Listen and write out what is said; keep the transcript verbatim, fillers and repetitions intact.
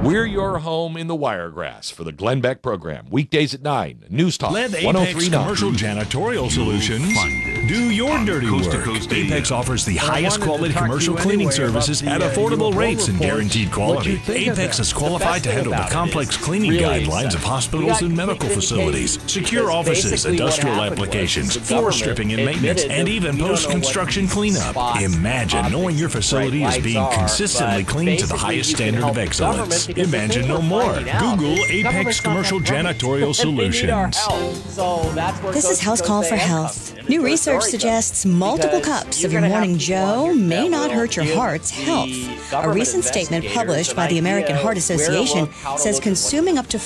We're your home in the Wiregrass for the Glenn Beck program. Weekdays at nine. News Talk Let one oh Apex three point nine. Commercial Janitorial Solutions do your dirty Coast to work. Coast Apex A M. offers the I highest wanted to quality talk to commercial you cleaning anyway about services the, at uh, affordable U F O rates and reports. guaranteed What quality. you think of Apex them. is qualified best to thing handle the about it complex is cleaning really guidelines of simple. hospitals We got and medical quick facilities, vindication secure because offices, basically what industrial happened was applications, the floor government stripping and maintenance, admitted and that even we don't know what post-construction these cleanup. spots, Imagine knowing your objects, facility bright is being lights are, consistently but cleaned to the basically highest you can standard help of excellence. government because the Imagine thing no we're more. finding out Google is Apex government's not Commercial that great, Janitorial and they need our Solutions. help. So that's where This Coast is to House Coast Call for A M Health. comes in. New It's where research story suggests comes. multiple Because cups you're of your gonna have morning people on Joe here may that not will hurt your give heart's the health. A government recent statement investigators published an by the American idea Heart of where to Association look, how to says look, and what consuming up to